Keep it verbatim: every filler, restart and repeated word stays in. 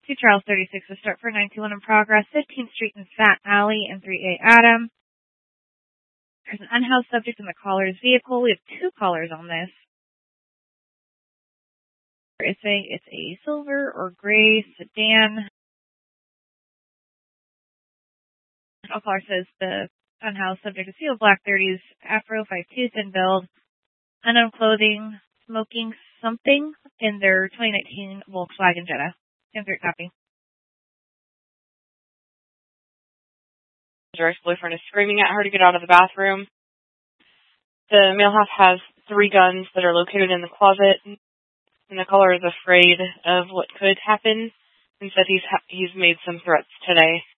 two Charles thirty-six, a start for nine two one in progress, fifteenth Street and Fat Alley, and three A Adam. There's an unhoused subject in the caller's vehicle. We have two callers on this. It's a, it's a silver or gray sedan. All caller says the unhoused subject is field black thirties, afro, five two, thin build, unknown clothing, smoking something in their twenty nineteen Volkswagen Jetta. Insert copy. Her ex-boyfriend is screaming at her to get out of the bathroom. The male half has three guns that are located in the closet, and the caller is afraid of what could happen and said he's ha- he's made some threats today.